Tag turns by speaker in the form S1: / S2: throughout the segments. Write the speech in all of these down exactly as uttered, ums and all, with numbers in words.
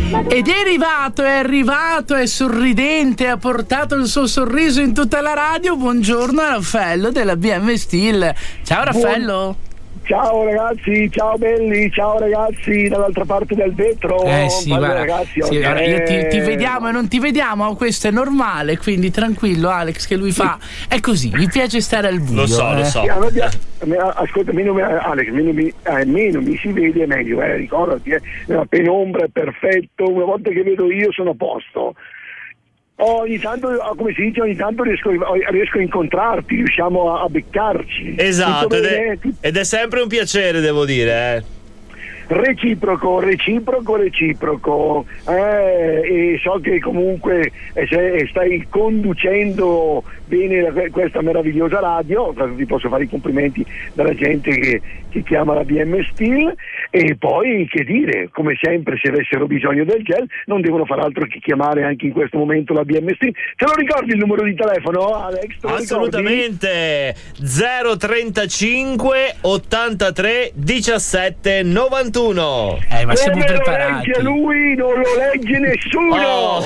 S1: Ed è arrivato, è arrivato, è sorridente, ha portato il suo sorriso in tutta la radio. Buongiorno a Raffaello della B M Steel. Ciao Raffaello.
S2: Buon... Ciao ragazzi, ciao belli, ciao ragazzi dall'altra parte del vetro.
S1: Eh sì, guarda,
S2: ragazzi,
S1: sì,
S2: okay.
S1: guarda, io ti, ti vediamo e non ti vediamo, questo è normale, quindi tranquillo Alex, che lui fa è così, gli piace stare al buio.
S3: Lo so,
S1: eh.
S3: lo so.
S2: Sì, ascolta, meno, Alex, meno mi, eh, meno mi si vede meglio, eh, ricordati, eh, la penombra è perfetto, una volta che vedo io sono a posto. Ogni tanto, come si dice, ogni tanto riesco, riesco a incontrarti, riusciamo a, a beccarci.
S3: Esatto, ed è, ed è sempre un piacere, devo dire, eh.
S2: Reciproco, reciproco, reciproco. Eh, e so che comunque eh, stai conducendo bene la, questa meravigliosa radio, ti posso fare i complimenti dalla gente che, che chiama la B M Steel. E poi che dire, come sempre, se avessero bisogno del gel non devono far altro che chiamare anche in questo momento la B M Steel. Te lo ricordi il numero di telefono, Alex?
S3: Assolutamente. Zero trentacinque ottantatré diciassette novantuno.
S1: Eh, ma siamo
S2: Come
S1: preparati.
S2: Lo legge lui, non lo legge nessuno.
S3: Oh.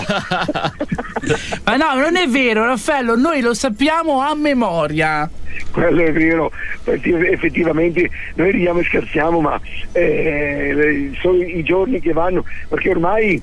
S1: Ma no, non è vero Raffaello, noi lo sappiamo a memoria.
S2: Quello è vero, perché effettivamente noi ridiamo e scherziamo, ma eh, sono i giorni che vanno, perché ormai.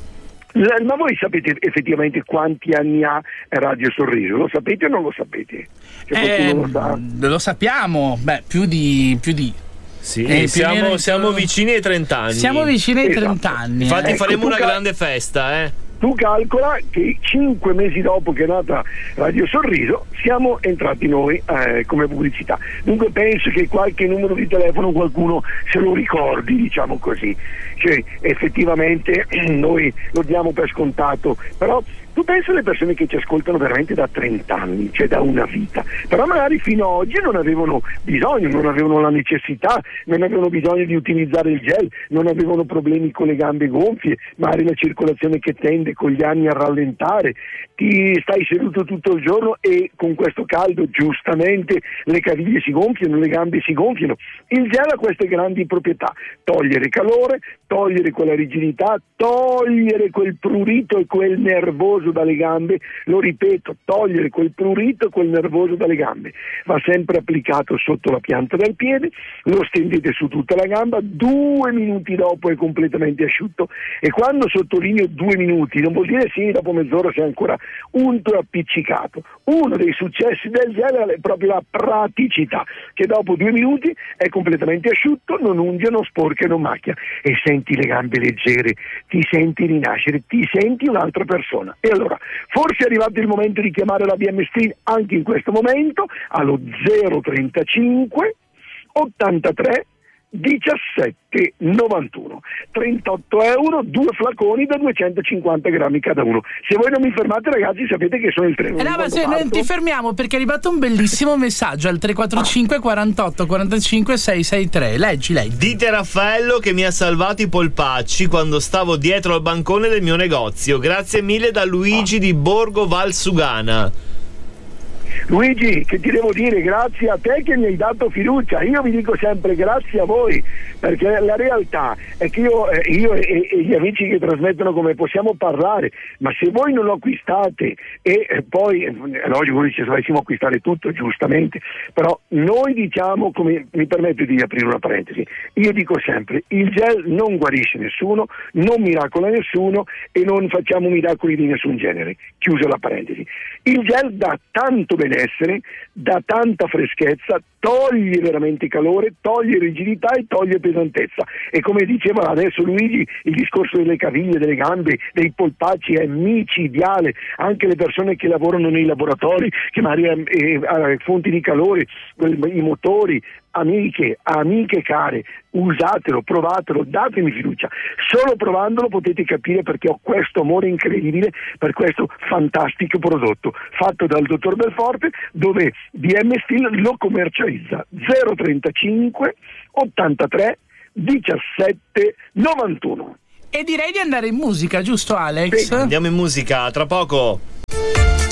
S2: Ma voi sapete effettivamente quanti anni ha Radio Sorriso? Lo sapete o non lo sapete?
S1: Eh, lo, sa? lo sappiamo, beh, più di più di
S3: sì, eh, siamo, di... siamo vicini ai trenta anni.
S1: Siamo vicini ai
S2: esatto.
S1: trenta anni.
S3: Infatti
S2: ecco,
S3: faremo una
S2: cal-
S3: grande festa, eh.
S2: Tu calcola che cinque mesi dopo che è nata Radio Sorriso siamo entrati noi eh, come pubblicità. Dunque penso che qualche numero di telefono qualcuno se lo ricordi, diciamo così. Cioè effettivamente noi lo diamo per scontato, però tu pensi alle persone che ci ascoltano veramente da trenta anni, cioè da una vita, però magari fino ad oggi non avevano bisogno, non avevano la necessità, non avevano bisogno di utilizzare il gel, non avevano problemi con le gambe gonfie, magari la circolazione che tende con gli anni a rallentare, ti stai seduto tutto il giorno e con questo caldo giustamente le caviglie si gonfiano, le gambe si gonfiano. Il gel ha queste grandi proprietà: togliere calore, togliere quella rigidità, togliere quel prurito e quel nervoso dalle gambe, lo ripeto, togliere quel prurito e quel nervoso dalle gambe. Va sempre applicato sotto la pianta del piede, lo stendete su tutta la gamba, due minuti dopo è completamente asciutto, e quando sottolineo due minuti non vuol dire sì, dopo mezz'ora sei ancora unto e appiccicato. Uno dei successi del gel è proprio la praticità, che dopo due minuti è completamente asciutto, non unge, non sporca e non macchia, e senti le gambe leggere, ti senti rinascere, ti senti un'altra persona. E allora, forse è arrivato il momento di chiamare la B M Steel anche in questo momento allo zero trentacinque ottantatré diciassette novantuno. trentotto euro, due flaconi da duecentocinquanta grammi cada uno. Se voi non mi fermate, ragazzi, sapete che sono il treno.
S1: Eh no, ma se non ti fermiamo, perché è arrivato un bellissimo messaggio al tre quattro cinque quarantotto quarantacinque seicentosessantatré. Leggi, leggi.
S3: Dite a Raffaello che mi ha salvato i polpacci quando stavo dietro al bancone del mio negozio. Grazie mille da Luigi di Borgo Valsugana.
S2: Luigi, che ti devo dire? Grazie a te che mi hai dato fiducia. Io vi dico sempre grazie a voi, perché la realtà è che io, eh, io e, e gli amici che trasmettono come possiamo parlare, ma se voi non lo acquistate e eh, poi eh, logico, voi dice dovessimo acquistare tutto, giustamente, però noi diciamo, come mi permetto di aprire una parentesi, io dico sempre: il gel non guarisce nessuno, non miracola nessuno e non facciamo miracoli di nessun genere. Chiusa la parentesi. Il gel dà tanto benessere, dà tanta freschezza, toglie veramente calore, toglie rigidità e toglie pesantezza. E come diceva adesso Luigi, il discorso delle caviglie, delle gambe, dei polpacci è micidiale. Anche le persone che lavorano nei laboratori, che magari eh, eh, fonti di calore, i motori, amiche, amiche care, usatelo, provatelo, datemi fiducia. Solo provandolo potete capire perché ho questo amore incredibile per questo fantastico prodotto fatto dal dottor Belforte, dove B M Steel lo commercializza. Zero trentacinque ottantatré diciassette novantuno.
S1: E direi di andare in musica, giusto Alex?
S3: Sì, andiamo in musica, tra poco.